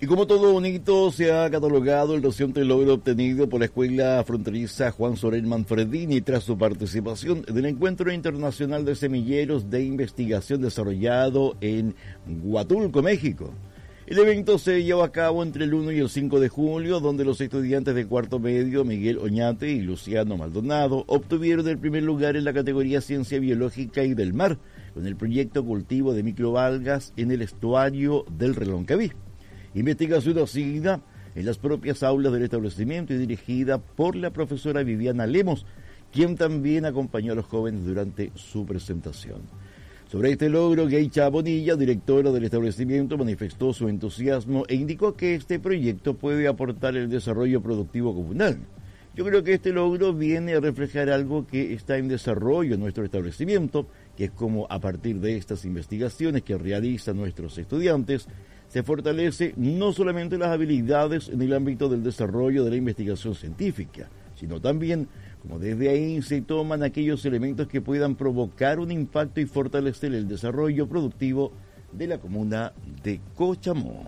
Y como todo bonito, se ha catalogado el reciente logro obtenido por la Escuela Fronteriza Juan Soler Manfredini tras su participación en el Encuentro Internacional de Semilleros de Investigación desarrollado en Huatulco, México. El evento se llevó a cabo entre el 1 y el 5 de julio, donde los estudiantes de cuarto medio, Miguel Oñate y Luciano Maldonado, obtuvieron el primer lugar en la categoría Ciencia Biológica y del Mar, con el proyecto Cultivo de Microalgas en el estuario del Reloncaví. Investigación hacida en las propias aulas del establecimiento y dirigida por la profesora Viviana Lemos, quien también acompañó a los jóvenes durante su presentación. Sobre este logro, Geisha Bonilla, directora del establecimiento, manifestó su entusiasmo e indicó que este proyecto puede aportar el desarrollo productivo comunal. Yo creo que este logro viene a reflejar algo que está en desarrollo en nuestro establecimiento, que es como a partir de estas investigaciones que realizan nuestros estudiantes, se fortalece no solamente las habilidades en el ámbito del desarrollo de la investigación científica, sino también como desde ahí se toman aquellos elementos que puedan provocar un impacto y fortalecer el desarrollo productivo de la comuna de Cochamó.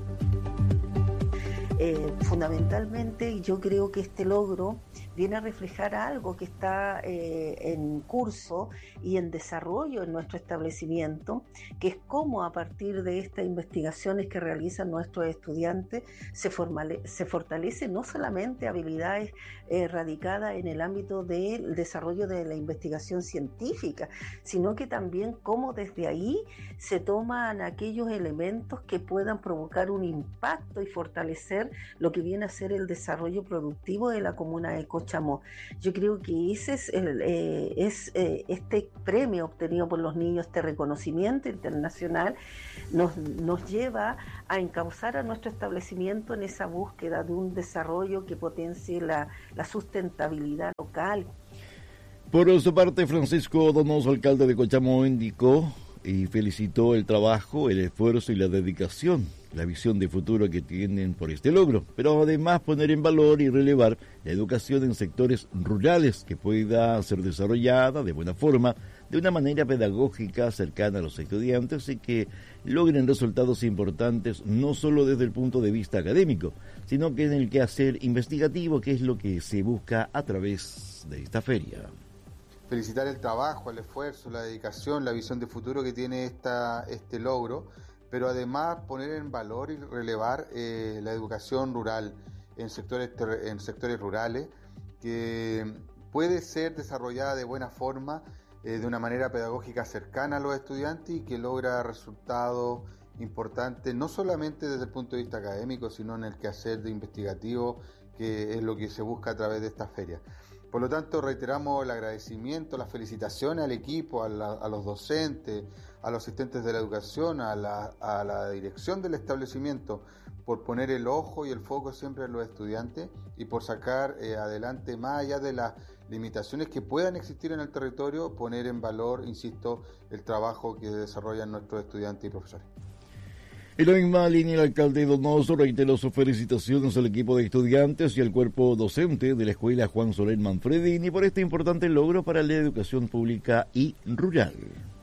Fundamentalmente yo creo que este logro viene a reflejar algo que está en curso y en desarrollo en nuestro establecimiento, que es cómo a partir de estas investigaciones que realizan nuestros estudiantes se fortalece no solamente habilidades radicadas en el ámbito del desarrollo de la investigación científica, sino que también cómo desde ahí se toman aquellos elementos que puedan provocar un impacto y fortalecer lo que viene a ser el desarrollo productivo de la comuna de Cochamó. Yo creo que ese es este premio obtenido por los niños, este reconocimiento internacional, nos lleva a encauzar a nuestro establecimiento en esa búsqueda de un desarrollo que potencie la sustentabilidad local. Por su parte, Francisco Donoso, alcalde de Cochamó, indicó y felicitó el trabajo, el esfuerzo y la dedicación, la visión de futuro que tienen por este logro, pero además poner en valor y relevar la educación en sectores rurales que pueda ser desarrollada de buena forma, de una manera pedagógica cercana a los estudiantes y que logren resultados importantes no solo desde el punto de vista académico, sino que en el quehacer investigativo, que es lo que se busca a través de esta feria. Felicitar el trabajo, el esfuerzo, la dedicación, la visión de futuro que tiene este logro, pero además poner en valor y relevar la educación rural en sectores rurales, que puede ser desarrollada de buena forma, de una manera pedagógica cercana a los estudiantes y que logra resultados importantes, no solamente desde el punto de vista académico, sino en el quehacer de investigativo, que es lo que se busca a través de esta feria. Por lo tanto, reiteramos el agradecimiento, las felicitaciones al equipo, a los docentes, a los asistentes de la educación, a la dirección del establecimiento, por poner el ojo y el foco siempre en los estudiantes y por sacar adelante, más allá de las limitaciones que puedan existir en el territorio, poner en valor, insisto, el trabajo que desarrollan nuestros estudiantes y profesores. En la misma línea, el alcalde Donoso reiteró sus felicitaciones al equipo de estudiantes y al cuerpo docente de la Escuela Juan Soler Manfredini por este importante logro para la educación pública y rural.